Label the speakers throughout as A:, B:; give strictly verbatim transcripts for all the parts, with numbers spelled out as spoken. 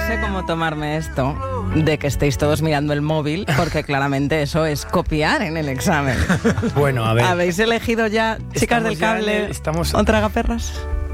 A: sé cómo tomarme esto de que estéis todos mirando el móvil, porque claramente eso es copiar en el examen.
B: Bueno, a ver.
A: ¿Habéis elegido ya, chicas del cable,
B: el, estamos...
A: o tragaperras?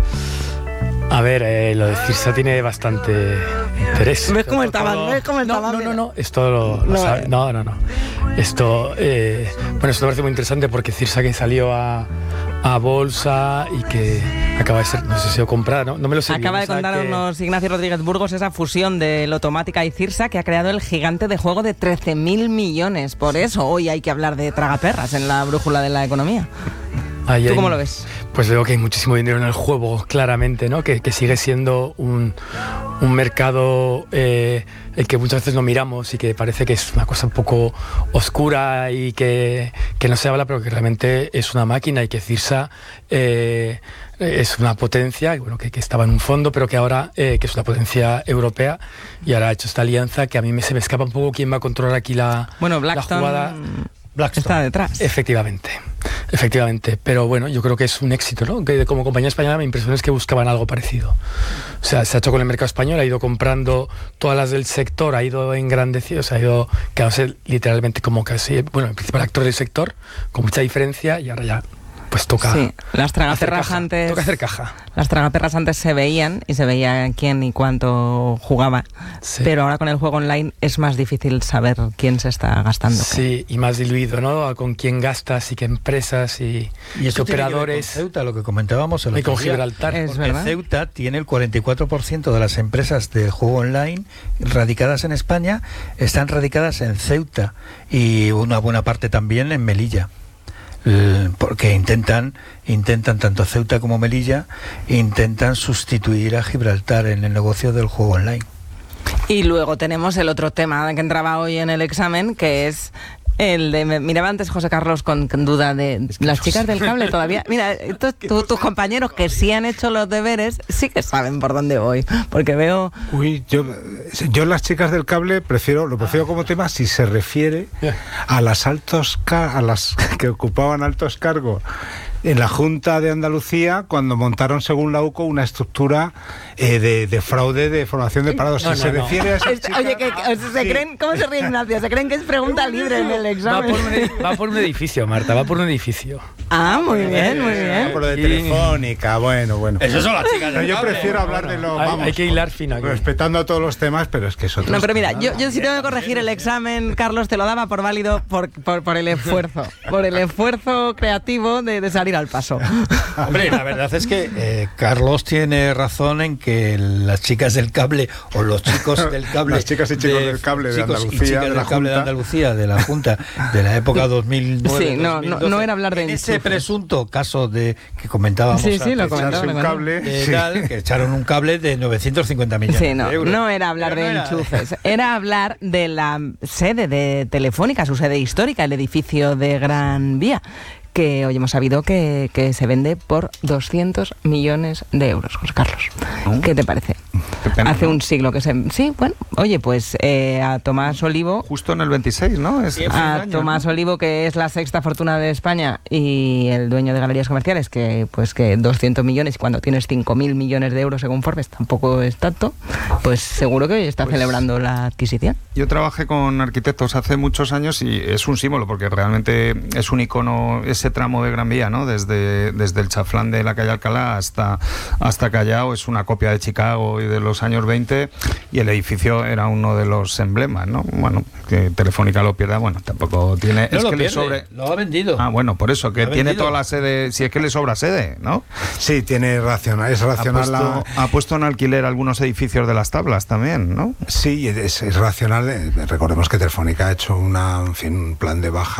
B: A ver, eh, lo de Cirsa tiene bastante interés.
A: ¿Ves cómo estaban? ¿Ves cómo estaban?
B: No, no, no, no, esto lo, lo
A: no,
B: sabe. No, no, no. Esto, eh, bueno, esto me parece muy interesante porque Cirsa que salió a, a bolsa y que acaba de ser, no sé si lo comprada, ¿no? No me lo sé.
A: Acaba
B: bien,
A: de contarnos que... Ignacio Rodríguez Burgos esa fusión de Lotomática y Cirsa que ha creado el gigante de juego de trece mil millones. Por eso hoy hay que hablar de tragaperras en la brújula de la economía.
B: Ay,
A: ¿Tú
B: ay,
A: cómo lo ves?
B: Pues veo que hay muchísimo dinero en el juego, claramente, ¿no? Que, que sigue siendo un, un mercado eh, el que muchas veces no miramos y que parece que es una cosa un poco oscura y que, que no se habla, pero que realmente es una máquina y que Cirsa eh, es una potencia, bueno, que, que estaba en un fondo, pero que ahora eh, que es una potencia europea y ahora ha hecho esta alianza que a mí me, se me escapa un poco quién va a controlar aquí la,
A: bueno, Blackstone
B: la jugada. Blackstone
A: está detrás.
B: Efectivamente, efectivamente. Pero bueno, yo creo que es un éxito, ¿no? Que como compañía española mi impresión es que buscaban algo parecido. O sea, se ha hecho con el mercado español, ha ido comprando todas las del sector, ha ido engrandecido, o sea, ha ido quedándose literalmente como casi, bueno, el principal actor del sector, con mucha diferencia, y ahora ya pues toca.
A: Sí, las tragaperras antes.
B: Toca hacer caja.
A: Las tragaperras antes se veían y se veía quién y cuánto jugaba. Sí. Pero ahora con el juego online es más difícil saber quién se está gastando.
B: Sí, ¿qué? Y más diluido, ¿no? Con quién gastas y qué empresas y,
C: y
B: qué operadores.
C: Con Ceuta, lo que comentábamos el
B: y con Gibraltar.
A: Es verdad.
C: Ceuta tiene el cuarenta y cuatro por ciento de las empresas de juego online radicadas en España, están radicadas en Ceuta y una buena parte también en Melilla. Porque intentan, intentan tanto Ceuta como Melilla, intentan sustituir a Gibraltar en el negocio del juego online.
A: Y luego tenemos el otro tema que entraba hoy en el examen, que es el de, miraba antes José Carlos con, con duda de es que las chicas del cable todavía, mira, tu, tu, tus compañeros que sí han hecho los deberes, sí que saben por dónde voy, porque veo...
D: Uy, yo, yo las chicas del cable prefiero, lo prefiero como tema si se refiere a las altos a las que ocupaban altos cargos en la Junta de Andalucía cuando montaron, según la U C O, una estructura eh, de, de fraude de formación de parados.
B: No,
D: si
B: no,
D: se
B: no.
D: refiere a esas chicas,
A: Oye, que, que, ¿se
D: sí.
A: creen, ¿cómo se ríe Ignacio? ¿Se creen que es pregunta libre en el examen?
B: Va por, un, va por un edificio, Marta, va por un edificio.
A: Ah, muy bien, muy bien.
D: Por lo de Telefónica, bueno, bueno.
C: Eso son las chicas
D: No,
C: del
D: yo
C: cable.
D: prefiero hablar
B: Bueno,
D: de lo,
B: hay,
D: vamos,
B: hay que hilar fino aquí.
D: respetando a todos los temas, pero es que es otro.
A: No, pero mira,
D: tema,
A: yo,
D: ¿no?
A: yo sí tengo que corregir el examen, Carlos, te lo daba por válido por, por, por el esfuerzo, por el esfuerzo creativo de, de salir al paso.
C: Hombre, la verdad es que eh, Carlos tiene razón en que las chicas del cable o los chicos del cable,
D: las chicas y chicos
C: de,
D: del cable de
C: chicos
D: Andalucía,
C: y chicas
D: de
C: del
D: la
C: cable de
D: Junta.
C: Andalucía, de la Junta, de la época dos mil nueve,
A: Sí, no,
C: dos mil doce,
A: no, no era hablar de
C: en ese
A: enchufes.
C: presunto caso de que comentábamos
A: Sí, sí, lo
C: antes,
A: comentaba,
D: Echarse
A: lo
D: un
A: comentaba.
D: cable,
C: eh,
D: sí.
C: tal, que echaron un cable de novecientos cincuenta millones
A: Sí, no,
C: de euros.
A: no era hablar
C: Pero
A: de
C: no era-
A: enchufes, era hablar de la sede de Telefónica, su sede histórica, el edificio de Gran Vía, que hoy hemos sabido que, que se vende por doscientos millones de euros, José Carlos. ¿Qué te parece?
E: Qué pena,
A: Hace
E: ¿no?
A: un siglo que se... Sí, bueno, oye, pues eh, a Tomás Olivo...
E: Justo en el veintiséis, ¿no? Es, es un
A: A
E: año,
A: Tomás
E: ¿no?
A: Olivo, que es la sexta fortuna de España y el dueño de Galerías Comerciales, que pues que doscientos millones y cuando tienes cinco mil millones de euros según Forbes tampoco es tanto, pues seguro que hoy está
E: Pues,
A: celebrando la adquisición.
E: Yo trabajé con arquitectos hace muchos años y es un símbolo porque realmente es un icono ese tramo de Gran Vía, ¿no? Desde, desde el chaflán de la calle Alcalá hasta, hasta Callao, es una copia de Chicago y de los años veinte y el edificio era uno de los emblemas, ¿no? Bueno, que Telefónica lo pierda, bueno, tampoco tiene...
C: No
E: es
C: lo
E: que
C: pierde,
E: le sobre...
C: lo ha vendido.
E: Ah, bueno, por eso, que
C: Lo ha
E: tiene
C: vendido.
E: toda la sede, si es que le sobra sede, ¿no?
D: Sí, tiene racional, es
E: Ha
D: racional.
E: puesto,
D: la-
E: ha puesto en alquiler algunos edificios de las tablas también, ¿no?
D: Sí, es, es racional. eh, Recordemos que Telefónica ha hecho una, en fin, un plan de baja